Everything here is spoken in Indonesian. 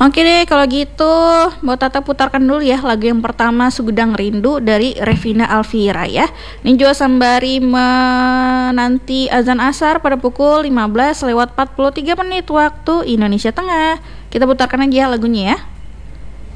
Oke deh kalau gitu, Mbak Tata putarkan dulu ya lagu yang pertama Sugedang Rindu dari Revina Alvira ya. Ini juga sembari menanti azan asar pada pukul 15 lewat 43 menit waktu Indonesia Tengah. Kita putarkan aja lagunya ya.